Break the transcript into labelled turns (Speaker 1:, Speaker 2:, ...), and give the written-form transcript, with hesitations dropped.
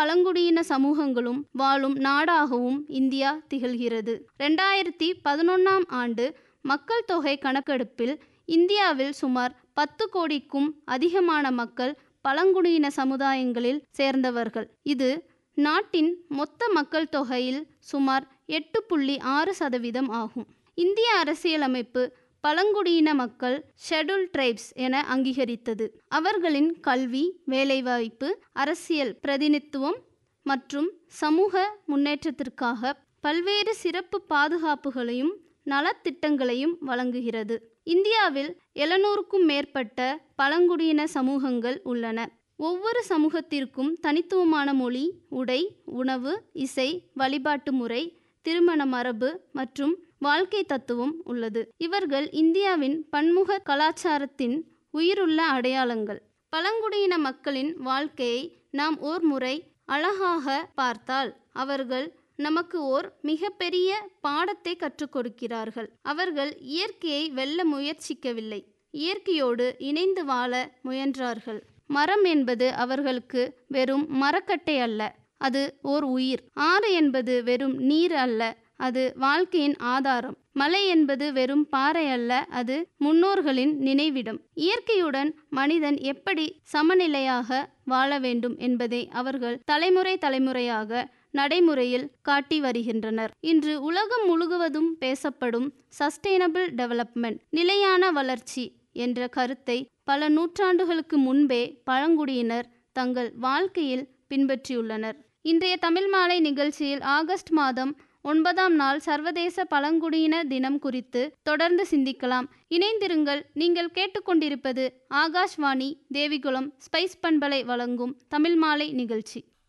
Speaker 1: பழங்குடியின சமூகங்களும் வாழும் நாடாகவும் இந்தியா திகழ்கிறது. 2011ஆம் ஆண்டு மக்கள் தொகை கணக்கெடுப்பில் இந்தியாவில் சுமார் 10 கோடிக்கும் அதிகமான மக்கள் பழங்குடியின சமுதாயங்களில் சேர்ந்தவர்கள். இது நாட்டின் மொத்த மக்கள் தொகையில் சுமார் 8.6% ஆகும். இந்திய அரசியலமைப்பு பழங்குடியின மக்கள் ஷெட்யூல்ட் ட்ரைப்ஸ் என அங்கீகரித்தது. அவர்களின் கல்வி, வேலைவாய்ப்பு, அரசியல் பிரதிநிதித்துவம் மற்றும் சமூக முன்னேற்றத்திற்காக பல்வேறு சிறப்பு பாதுகாப்புகளையும் நலத்திட்டங்களையும் வழங்குகிறது. இந்தியாவில் 700க்கும் மேற்பட்ட பழங்குடியின சமூகங்கள் உள்ளன. ஒவ்வொரு சமூகத்திற்கும் தனித்துவமான மொழி, உடை, உணவு, இசை, வழிபாட்டு முறை, திருமண மரபு மற்றும் வாழ்க்கை தத்துவம் உள்ளது. இவர்கள் இந்தியாவின் பன்முக கலாச்சாரத்தின் உயிருள்ள அடையாளங்கள். பழங்குடியின மக்களின் வாழ்க்கையை நாம் ஓர் முறை அழகாக பார்த்தால் அவர்கள் நமக்கு ஓர் மிகப்பெரிய பாடத்தை கற்றுக் கொடுக்கிறார்கள். அவர்கள் இயற்கையை வெல்ல முயற்சிக்கவில்லை, இயற்கையோடு இணைந்து வாழ முயன்றார்கள். மரம் என்பது அவர்களுக்கு வெறும் மரக்கட்டை அல்ல, அது ஓர் உயிர். ஆறு என்பது வெறும் நீர் அல்ல, அது வாழ்க்கையின் ஆதாரம். மலை என்பது வெறும் பாறை அல்ல, அது முன்னோர்களின் நினைவிடம். இயற்கையுடன் மனிதன் எப்படி சமநிலையாக வாழ வேண்டும் என்பதை அவர்கள் தலைமுறையாக நடைமுறையில் காட்டி வருகின்றனர். இன்று உலகம் முழுவதும் பேசப்படும் சஸ்டைனபிள் டெவலப்மெண்ட், நிலையான வளர்ச்சி என்ற கருத்தை பல நூற்றாண்டுகளுக்கு முன்பே பழங்குடியினர் தங்கள் வாழ்க்கையில் பின்பற்றியுள்ளனர். இன்றைய தமிழ் மாலை நிகழ்ச்சியில் ஆகஸ்ட் மாதம் 9ஆம் நாள் சர்வதேச பழங்குடியின தினம் குறித்து தொடர்ந்து சிந்திக்கலாம். இணைந்திருங்கள். நீங்கள் கேட்டுக்கொண்டிருப்பது ஆகாஷ்வாணி தேவிகுளம் ஸ்பைஸ் பண்பலை வழங்கும் தமிழ் மாலை நிகழ்ச்சி.